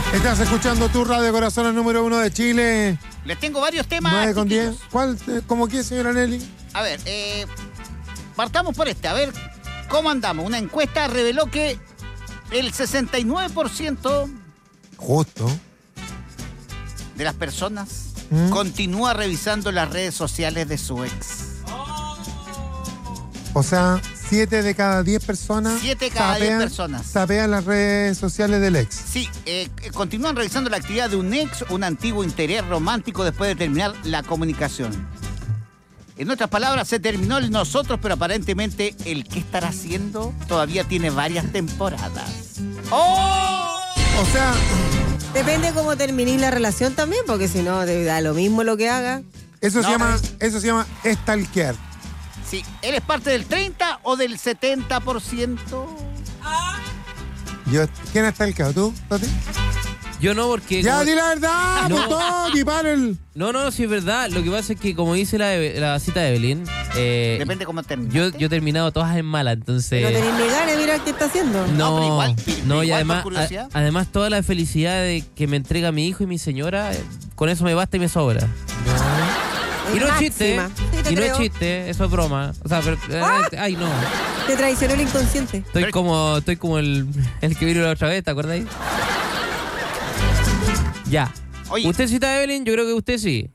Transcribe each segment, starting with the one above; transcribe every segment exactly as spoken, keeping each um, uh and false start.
Estás escuchando tu Radio Corazón, el número uno de Chile. Les tengo varios temas. nueve con chiquillos. diez. ¿Cuál? eh, ¿Cómo qué, señora Nelly? A ver, eh, partamos por este. A ver, ¿cómo andamos? Una encuesta reveló que el sesenta y nueve por ciento Justo. de las personas ¿Mm? continúa revisando las redes sociales de su ex. O sea, siete de cada diez personas. Siete de cada diez personas. Sapean las redes sociales del ex. Sí, eh, continúan revisando la actividad de un ex, un antiguo interés romántico después de terminar la comunicación. En otras palabras, se terminó el nosotros, pero aparentemente el qué estará haciendo todavía tiene varias temporadas. ¡Oh! O sea, Depende cómo terminís la relación también, porque si no, te da lo mismo lo que haga. eso se No, llama, pero- eso se llama stalkear. Sí, ¿él es parte del treinta o del setenta por ciento? Yo, ¿quién ha stalkeado? ¿Tú, Toti? Yo no, porque... Ya, como- di la verdad, No. pues, Toti, para el... No, no, sí es verdad. Lo que pasa es que, como dice la, la cita de Evelyn, eh, Depende cómo termine. yo, yo he terminado todas en mala, entonces... No tenés ni ganas de mirar qué está haciendo. No, No, pero igual, no, y igual por además, curiosidad. a- además toda la felicidad de que me entrega mi hijo y mi señora, eh, con eso me basta y me sobra. Y no es chiste, Máxima. Sí, te y no es creo. chiste, eso es broma. O sea, pero, eh, ¡Ah! ay no, Te traicionó el inconsciente. estoy Pero- como, estoy como el, el que vino la otra vez, ¿te acordáis? Ya. Oye. ¿Usted cita a Evelyn? Yo creo que usted sí.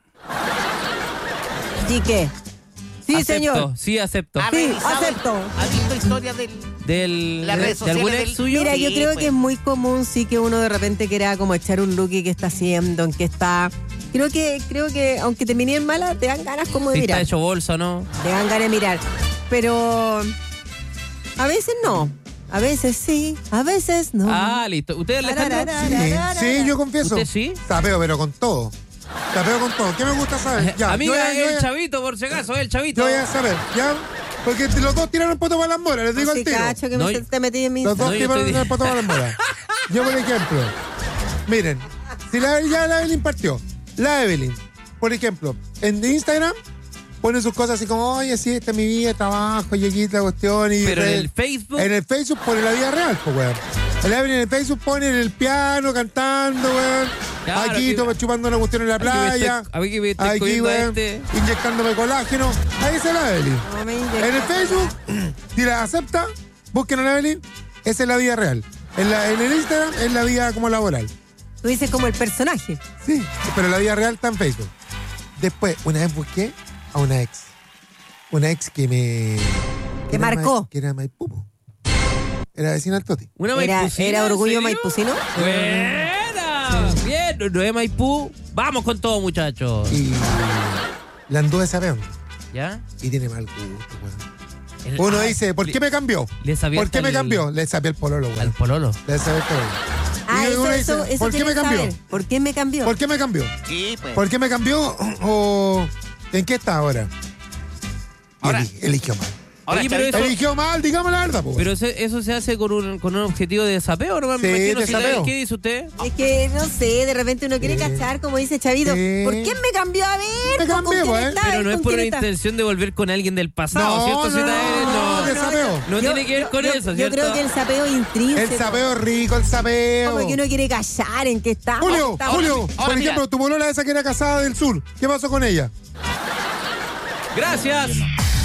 ¿Y qué? Sí, Acepto, señor. Sí, acepto. ¿Ha Sí, revisado- acepto. ¿Ha visto historias del...? Del, Las de, redes de algún sociales ex del- suyo. Mira, yo Sí, creo pues. que es muy común, sí, que uno de repente quiera como echar un look y qué está haciendo, en qué está. Creo que, creo que aunque te miren mala, te dan ganas como de Si está mirar. hecho bolsa o no. Te dan ganas de mirar. Pero a veces no. A veces sí, a veces no. Ah, listo. ¿Usted, Alejandro? Tararara. Sí, sí, yo confieso. ¿Usted sí? Sapeo, pero con todo. Sapeo con todo. ¿Qué me gusta saber? Ya, yo Amiga, voy a- yo voy el a- chavito, por si acaso, el chavito. Yo voy a saber, ¿ya? Porque los dos tiraron poto para las moras, les digo Sí, al tiro. cacho, que No, me yo- te metí en mi Los dos No, yo tiraron estoy- el poto para las moras. Yo, por ejemplo, miren, si la, ya la Evelyn partió, la Evelyn, por ejemplo, en Instagram pone sus cosas así como, oye, sí, esta es mi vida, trabajo, llegué la cuestión y... Pero en re- el Facebook. En el Facebook pone la vida real, pues, weón. El Evelyn en el Facebook pone en el piano, cantando, weón. Claro, Aquí aquí- toma- chupando una cuestión en la Aquí me playa. estoy- aquí me estoy Aquí, comiendo a weón, este. inyectándome colágeno. Ahí está la Evelyn. No me inyectes. En el Facebook, si la acepta, busquen a la Evelyn, esa es la vida real. En, la, en el Instagram es la vida como laboral. Tú dices como el personaje. Sí, pero la vida real está en Facebook. Después, una vez busqué a una ex. Una ex que me... que Te era marcó. Ma- que era Maipú. Era vecina del Toti. Una Era, maipucina, era ¿en orgullo serio? maipucino. Buena. Bien, no es Maipú. Vamos con todo, muchachos. Y la anduve sapeando. ¿Ya? Y tiene mal gusto, weón. El- Uno ah, dice, ¿por le- qué me cambió? le sabía ¿Por qué hasta me el- cambió? Le sapé el pololo, Al weón. pololo. Le sapé el pololo. Ah, Y eso, uno eso, dice, eso ¿por qué me quieren cambió? saber. ¿Por qué me cambió? ¿Por qué me cambió? Sí, pues. ¿Por qué me cambió? ¿O en qué está ahora? Y Ahora- eli- eligió mal. Ahora, Oye, pero Chavito, eso- Eligió mal, digamos la verdad, po. Pero se- eso se hace con un, con un objetivo de sapeo, ¿no? Me Sí, imagino, de si la- sapeo. ¿Qué dice usted? Es que, no sé, de repente uno quiere Sí. cachar, como dice Chavito. Sí. ¿Por qué me cambió? A ver, Me ¿con cambió, quién ¿eh? está? Pero no es ¿Con por quién una está? intención de volver con alguien del pasado, No, ¿cierto? no, Zeta? no, no, de sapeo. no Yo- tiene que ver con yo- eso, Yo ¿cierto? creo que el sapeo es intrínseco. El sapeo rico, el sapeo. Como que uno quiere callar en qué está. Julio, está- Julio, ahora por mira. ejemplo, tu bolola esa que era casada del sur, ¿qué pasó con ella? Gracias.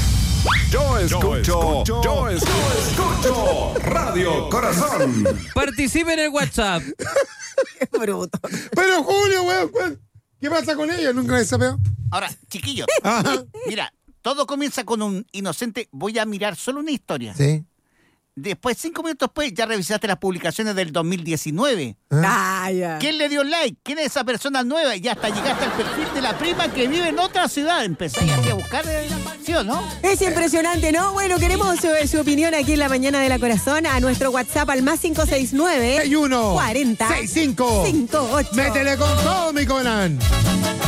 Yo escucho, yo escucho Radio Corazón. Participe en el WhatsApp. Qué bruto. Pero Julio, weón, weón, ¿qué pasa con ella? ¿Nunca la sapeo? ahora, chiquillos, Ajá. mira, todo comienza con un inocente, voy a mirar solo una historia. Sí. Después, cinco minutos después, ya revisaste las publicaciones del dos mil diecinueve. Ah, ya. ¿Quién le dio like? ¿Quién es esa persona nueva? Y hasta llegaste al perfil de la prima que vive en otra ciudad. Empecé así a buscar, eh, ¿sí o no? Es impresionante, ¿no? Bueno, queremos su, su opinión aquí en la mañana de la corazón a nuestro WhatsApp al más cinco seis nueve seis uno cuarenta seis cinco cinco ocho. Métele con todo, mi Conan.